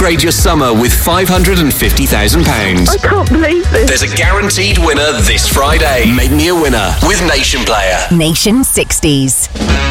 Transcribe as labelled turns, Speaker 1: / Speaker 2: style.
Speaker 1: upgrade your summer with £550,000.
Speaker 2: I can't believe this.
Speaker 1: There's a guaranteed winner this Friday. Make me a winner with Nation Player.
Speaker 3: Nation 60s.